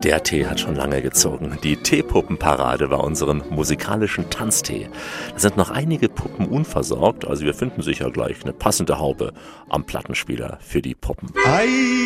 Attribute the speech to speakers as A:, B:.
A: Der Tee hat schon lange gezogen. Die Teepuppenparade war unseren musikalischen Tanztee. Da sind noch einige Puppen unversorgt, also wir finden sicher gleich eine passende Haube am Plattenspieler für die Puppen.